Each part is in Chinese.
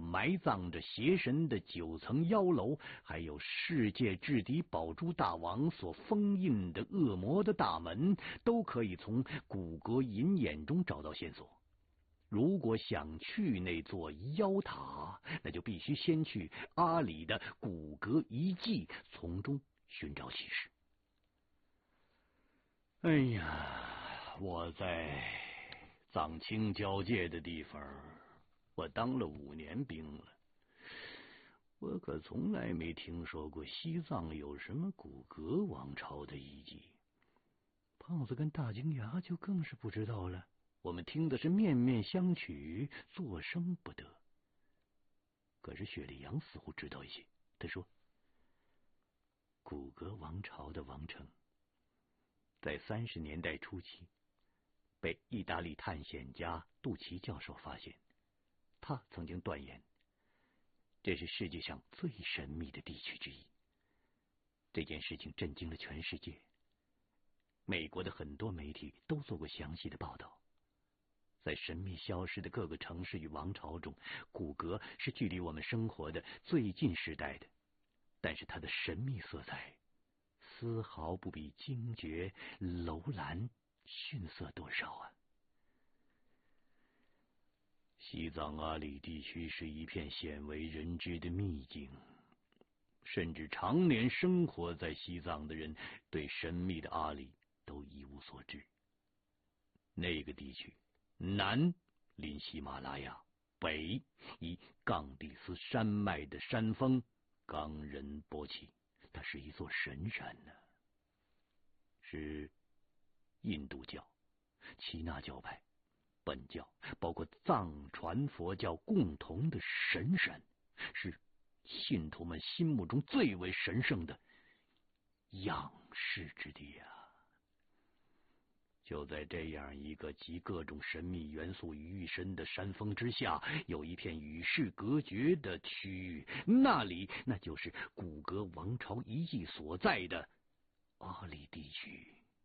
埋葬着邪神的9层妖楼，还有世界至敌宝珠大王所封印的恶魔的大门，都可以从古阁银眼中找到线索。如果想去那座妖塔，那就必须先去阿里的古阁遗迹，从中寻找启示。哎呀，我在藏青交界的地方，我当了5年兵了，我可从来没听说过西藏有什么古阁王朝的遗迹。胖子跟大金牙就更是不知道了。我们听的是面面相觑，作声不得。可是雪莉杨似乎知道一些，他说：古格王朝的王城在30年代初期被意大利探险家杜奇教授发现，他曾经断言这是世界上最神秘的地区之一。这件事情震惊了全世界，美国的很多媒体都做过详细的报道。在神秘消失的各个城市与王朝中，古格是距离我们生活的最近时代的，但是它的神秘色彩丝毫不比精绝楼兰逊色多少啊！西藏阿里地区是一片鲜为人知的秘境，甚至常年生活在西藏的人对神秘的阿里都一无所知。那个地区南临喜马拉雅，北以冈底斯山脉的山峰冈仁波齐，它是一座神山呢，是印度教、耆那教派、本教包括藏传佛教共同的神山，是信徒们心目中最为神圣的养世之地啊！就在这样一个集各种神秘元素于一身的山峰之下，有一片与世隔绝的区域，那就是古格王朝遗迹所在的阿里地区。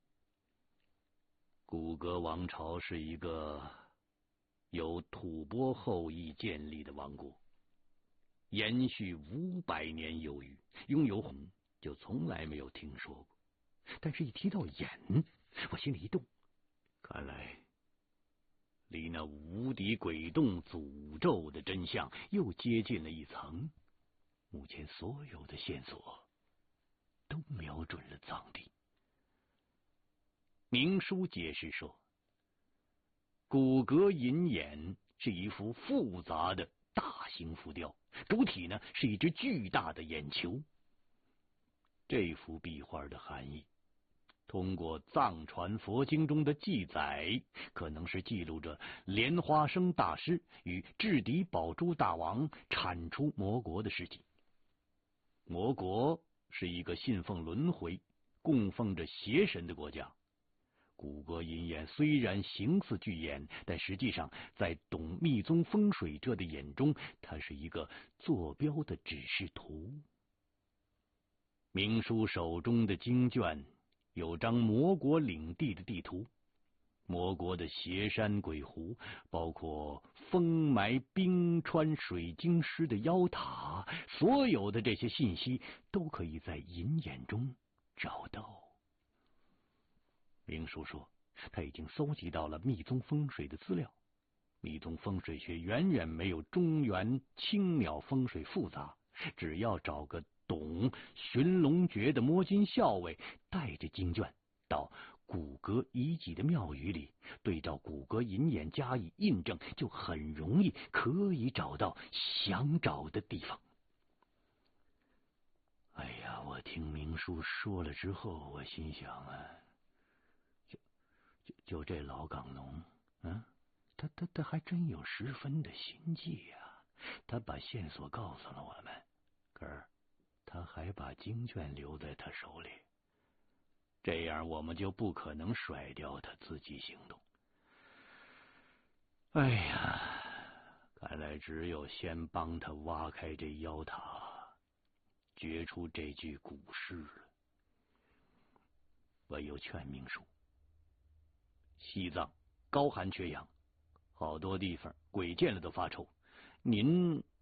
古格王朝是一个由吐蕃后裔建立的王国，延续500年有余，拥有红就从来没有听说过。但是一提到眼，我心里一动，看来离那无敌鬼洞诅咒的真相又接近了一层。目前所有的线索都瞄准了藏地。明书解释说，古格银眼是一幅复杂的大型浮雕，主体呢是一只巨大的眼球。这幅壁画的含义，通过藏传佛经中的记载，可能是记录着莲花生大师与智敌宝珠大王铲除魔国的事迹。魔国是一个信奉轮回、供奉着邪神的国家。古格银眼虽然形似巨眼，但实际上在懂密宗风水者的眼中，它是一个坐标的指示图。明书手中的经卷有张魔国领地的地图，魔国的邪山鬼湖，包括封埋冰川水晶狮的妖塔，所有的这些信息都可以在银眼中找到。明书说，他已经搜集到了密宗风水的资料。密宗风水学远远没有中原青鸟风水复杂，只要找个懂寻龙诀的摸金校尉，带着经卷到古格遗迹的庙宇里，对照古格银眼加以印证，就很容易可以找到想找的地方。哎呀，我听明书说了之后，我心想啊，就这老港农，他还真有10分的心计呀！他把线索告诉了我们，可是他还把经卷留在他手里，这样我们就不可能甩掉他自己行动。哎呀，看来只有先帮他挖开这妖塔，掘出这具古尸了。我又劝明书，西藏高寒缺氧，好多地方鬼见了都发臭，您